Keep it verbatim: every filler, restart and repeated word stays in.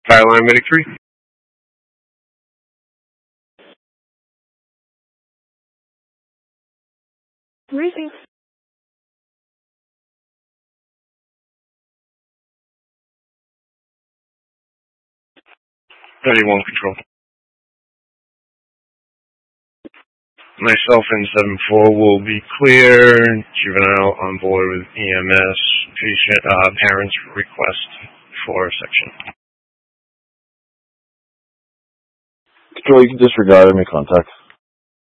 Skyline Medic three. Briefing. thirty-one Control. Myself and seven four will be clear. Juvenile on board with E M S. Patient, uh, parents request for section. Control, you can disregard enemy contact.